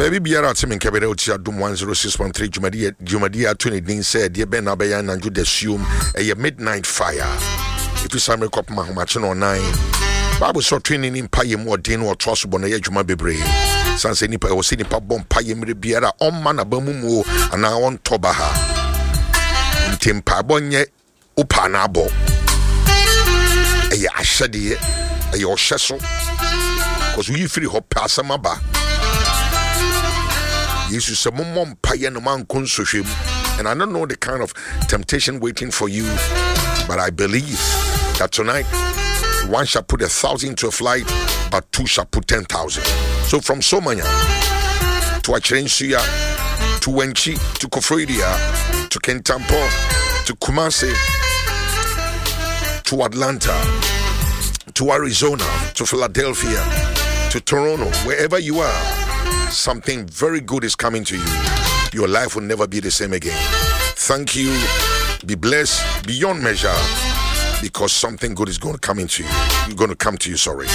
Maybe Biara Tim and Cabero Dum 106.3 Jumadia 20 said, Dear Ben Abayan and you assume a midnight fire. If you summer cop Mahomachin or 9, Bible saw training in Payem or Dino or Trosbon, Juma Bebre. Sans any pa was sitting Pabon Payem Biara on Manabamumo and now on Tobaha. Tim Pabonye Upanabo. A Ashadi, a your shessel. Because we free hop passamaba. Jesus said, Mom, Payan man consushim. And I don't know the kind of temptation waiting for you, but I believe that tonight one shall put 1,000 to a flight, but two shall put 10,000. So from Somanya to Acherensia to Wenchi to Kofrodia to Kentampo to Kumasi to Atlanta to Arizona to Philadelphia to Toronto, wherever you are, something very good is coming to you. Your life will never be the same again. Thank you. Be blessed beyond measure, because something good is going to come into you. You're going to come to you, sorry.